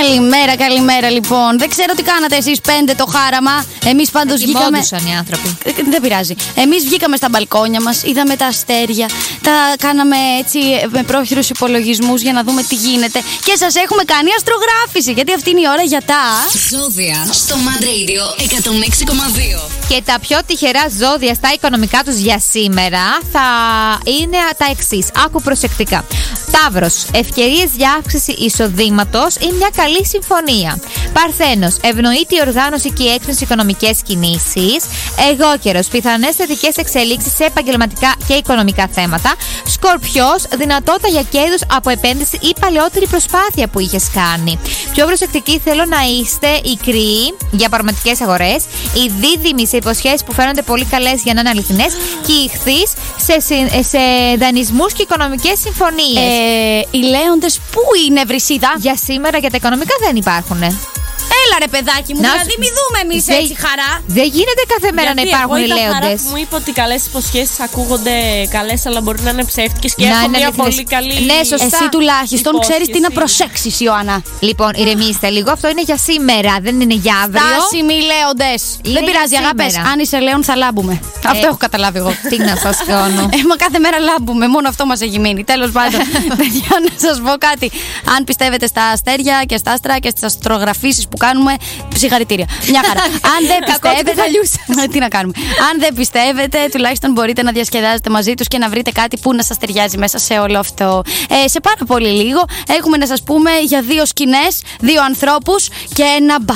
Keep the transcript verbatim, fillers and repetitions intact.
Καλημέρα, καλημέρα λοιπόν. Δεν ξέρω τι κάνατε εσείς πέντε το χάραμα. Εμείς πάντως βγήκαμε. Οι άνθρωποι. Δεν πειράζει. Εμείς βγήκαμε στα μπαλκόνια μας, είδαμε τα αστέρια, τα κάναμε έτσι με πρόχειρους υπολογισμούς για να δούμε τι γίνεται. Και σας έχουμε κάνει αστρογράφηση, γιατί αυτή είναι η ώρα για τα ζώδια στο Mad Radio εκατόν έξι κόμμα δύο. Και τα πιο τυχερά ζώδια στα οικονομικά τους για σήμερα θα είναι τα εξής. Άκου προσεκτικά. Ταύρος, ευκαιρίες για αύξηση εισοδήματος ή μια καλή συμφωνία. Παρθένος, ευνοείται η οργάνωση και η έξυπνες οικονομικές κινήσεις. Αιγόκερος, πιθανές θετικές εξελίξεις σε επαγγελματικά και οικονομικά θέματα. Σκορπιός, δυνατότητα για κέρδος από επένδυση ή παλαιότερη προσπάθεια που είχες κάνει. Πιο προσεκτικοί θέλω να είστε οι κρυοί για πραγματικές αγορές, οι δίδυμοι σε υποσχέσεις που φαίνονται πολύ καλές για να είναι αληθινές και οι ηχθείς σε, σε δανεισμούς και οικονομικές συμφωνίες. Ε, οι λέοντες πού είναι, Βρυσίδα? Για σήμερα για τα οικονομικά δεν υπάρχουν. Έλα ρε παιδάκι μου, να δηλαδή μη δούμε εμείς δε, έτσι χαρά. Δεν γίνεται κάθε μέρα γιατί να υπάρχουν οι λέοντες. Μου είπε ότι καλές υποσχέσεις ακούγονται καλές, αλλά μπορεί να είναι ψεύτικες και έχω μια πολύ καλή. Ναι, σωστά. Εσύ τουλάχιστον ξέρεις τι να προσέξεις, Ιωάννα. Λοιπόν, ηρεμήστε λίγο. Αυτό είναι για σήμερα, δεν είναι για αύριο. Στάσιμοι λέοντες. Δεν πειράζει, αγάπες. Αν είσαι λέον, θα λάμπουμε. Ε, αυτό έχω καταλάβει εγώ. Τι να σας κάνω. Ε, μα κάθε μέρα λάμπουμε. Μόνο αυτό μας έχει μείνει. Τέλος πάντων, παιδιά, να σας πω κάτι. Αν πιστεύετε στα αστέρια και στα άστρα και στις αστρογραφήσεις που κάνουμε, συγχαρητήρια. Μια χαρά. Αν δεν πιστεύετε. Τι να κάνουμε. Αν δεν πιστεύετε, τουλάχιστον μπορείτε να διασκεδάζετε μαζί τους και να βρείτε κάτι που να σας ταιριάζει μέσα σε όλο αυτό. Ε, σε πάρα πολύ λίγο έχουμε να σας πούμε για δύο σκηνές, δύο ανθρώπους και ένα μπα.